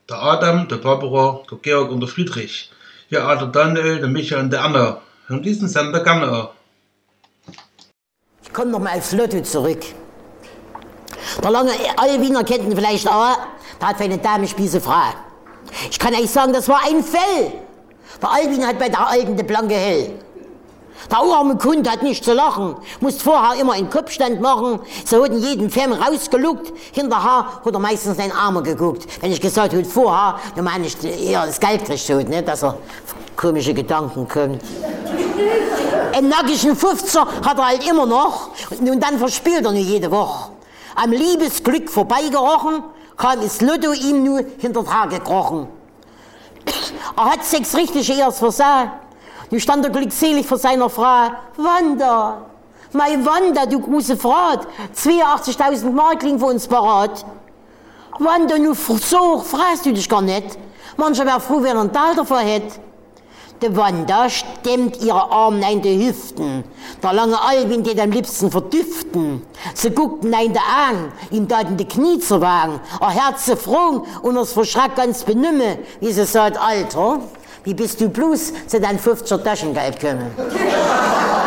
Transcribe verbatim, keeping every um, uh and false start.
Der Adam, der Barbara, der Georg und der Friedrich. Ja, auch der Daniel, der Michael und der Anna. Hören diesen Sender gerne an. Ich komme noch mal aufs Lotto zurück. Der lange Albiner kennt ihn vielleicht auch. Der hat für eine Dame Spieße Frau. Ich kann euch sagen, das war ein Fell. Der Albin hat bei der Alten de Blanke hell. Der arme Kunde hat nicht zu lachen, musste vorher immer einen Kopfstand machen. So hat in jedem Film rausgeluckt, hinterher hat er meistens seinen Arme geguckt. Wenn ich gesagt habe, vorher, dann meine ich eher das Geld kriegt, nicht, dass er auf komische Gedanken kommt. Einen nackigen Fünfziger hat er halt immer noch und dann verspielt er nur jede Woche. Am Liebesglück vorbeigerochen, kam das Lotto ihm nur hinter Tage gekrochen. Er hat sechs richtige Ehrs versagt. Nun stand er glückselig vor seiner Frau. Wanda, meine Wanda, du große Frau, zweiundachtzigtausend Mark liegen für uns parat. Wanda, nu so fragst du dich gar nicht. Mancher wäre froh, wenn er einen Teil davon hätte. Die Wanda stemmt ihre Arme in die Hüften. Der lange Albin geht am liebsten verdüften. Sie guckten ein der an, ihm taten die Knie zu wagen. Er Herz so froh und er verschrak ganz benümme, wie sie sagt, Alter, wie bist du bloß zu deinem fünfziger Taschengeld gekommen?